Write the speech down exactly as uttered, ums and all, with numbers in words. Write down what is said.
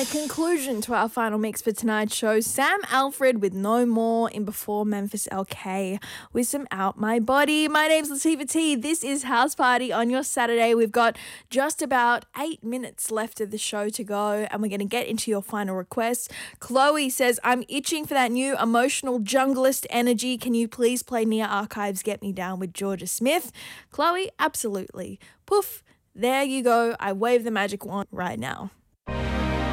a conclusion to our final mix for tonight's show, Sam Alfred with No More in Before Memphis L K with some Out My Body. My name's Latifah T. This is House Party on your Saturday. We've got just about eight minutes left of the show to go, and we're going to get into your final requests. Chloe says, I'm itching for that new emotional junglist energy. Can you please play Nia Archives' Get Me Down with Georgia Smith? Chloe, absolutely. Poof. There you go. I wave the magic wand right now.